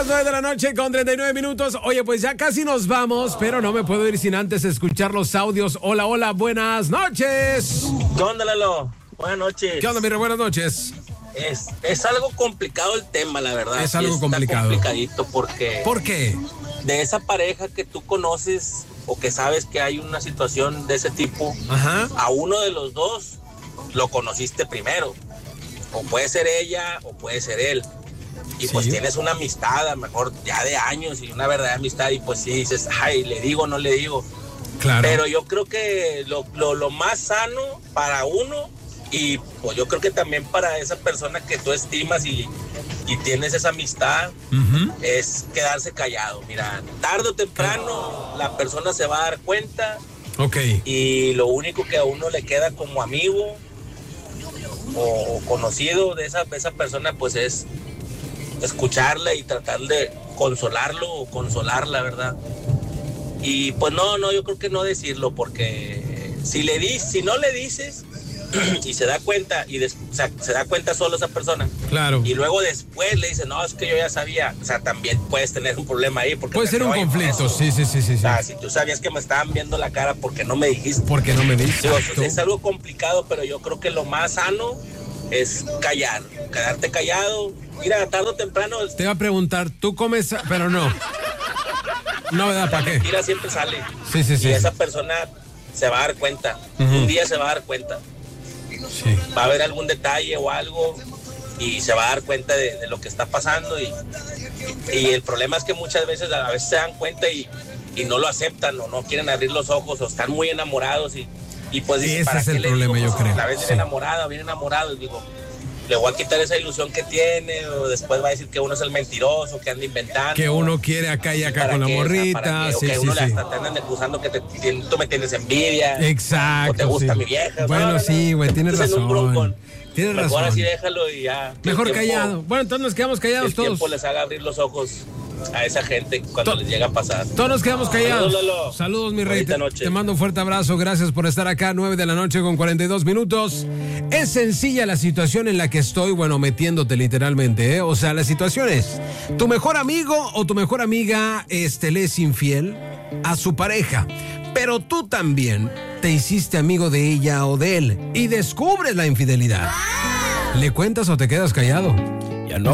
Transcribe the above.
9 de la noche con 39 minutos. Oye, pues ya casi nos vamos, pero no me puedo ir sin antes escuchar los audios. Hola, hola, buenas noches. ¿Qué onda, Lalo? Buenas noches. ¿Qué onda, mire? Buenas noches. Es algo complicado el tema, la verdad. Es algo complicado. Complicadito porque... ¿Por qué? De esa pareja que tú conoces o que sabes que hay una situación de ese tipo, Ajá. a uno de los dos lo conociste primero. O puede ser ella o puede ser él. Y pues tienes una amistad, a lo mejor ya de años y una verdadera amistad y pues sí dices, ay, ¿le digo o no le digo? Claro. Pero yo creo que lo más sano para uno y pues yo creo que también para esa persona que tú estimas y tienes esa amistad, es quedarse callado. Mira, tarde o temprano la persona se va a dar cuenta. Ok. Y lo único que a uno le queda como amigo o conocido de esa persona pues es escucharla y tratar de consolarlo o consolarla, ¿verdad? Y pues no, yo creo que no decirlo, porque si no le dices y se da cuenta se da cuenta solo esa persona. Claro. Y luego después le dice, no, es que yo ya sabía. O sea, también puedes tener un problema ahí. Porque puede ser un conflicto, sí. O sea, si tú sabías que me estaban viendo la cara, ¿por qué no me dijiste? ¿Por qué no me dijiste? Es algo complicado, pero yo creo que lo más sano es quedarte callado. Mira, tarde o temprano... Te iba a preguntar, ¿tú comes? Pero no. No, ¿verdad? ¿Para qué? Mentira siempre sale. Sí. Y esa persona se va a dar cuenta. Un día se va a dar cuenta. Sí. Va a haber algún detalle o algo y se va a dar cuenta de lo que está pasando. Y el problema es que muchas veces se dan cuenta y no lo aceptan o no quieren abrir los ojos o están muy enamorados y pues ese es el problema, yo creo. A veces bien enamorado, digo, le voy a quitar esa ilusión que tiene o después va a decir que uno es el mentiroso, que anda inventando. Que uno quiere acá y acá con la morrita. O que uno hasta te andan acusando que tú me tienes envidia. Exacto. O te gusta mi vieja. Bueno, sí, güey, tienes razón. Tienes razón. Mejor así déjalo y ya. Mejor callado. Bueno, entonces nos quedamos callados todos. El tiempo les haga abrir los ojos a esa gente cuando les llega a pasar. Todos nos quedamos callados. Saludos, mi rey. Te mando un fuerte abrazo. Gracias por estar acá. 9 de la noche con 42 minutos. Es sencilla la situación en la que estoy, bueno, metiéndote literalmente, ¿eh? O sea, la situación es, tu mejor amigo o tu mejor amiga le es infiel a su pareja, pero tú también te hiciste amigo de ella o de él y descubres la infidelidad. ¿Le cuentas o te quedas callado?